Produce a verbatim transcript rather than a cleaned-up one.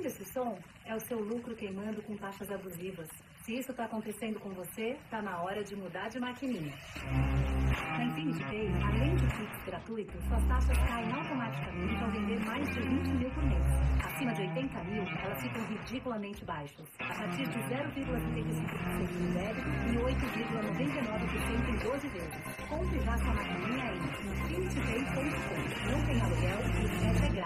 ouvindo esse som? É o seu lucro queimando com taxas abusivas. Se isso está acontecendo com você, está na hora de mudar de maquininha. Na Infinity Pay, além do Pix gratuito, suas taxas caem automaticamente ao vender mais de vinte mil por mês. Acima de oitenta mil, elas ficam ridiculamente baixas. A partir de zero vírgula setenta e cinco por cento no débito e oito vírgula noventa e nove por cento em doze vezes. Compre já sua maquininha em infinity pay ponto com. Não tem aluguel e é grátis.